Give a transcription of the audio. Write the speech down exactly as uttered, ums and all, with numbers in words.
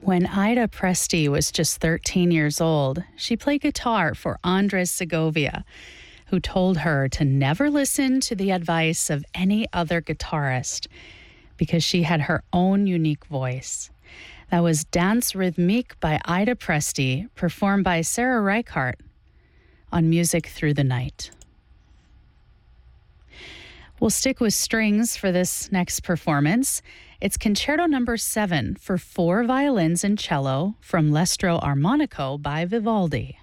When Ida Presti was just thirteen years old, she played guitar for Andres Segovia, who told her to never listen to the advice of any other guitarist because she had her own unique voice. That was Dance Rhythmique by Ida Presti, performed by Sarah Reichardt on Music Through the Night. We'll stick with strings for this next performance. It's Concerto Number seven for four violins and cello from L'Estro Armonico by Vivaldi.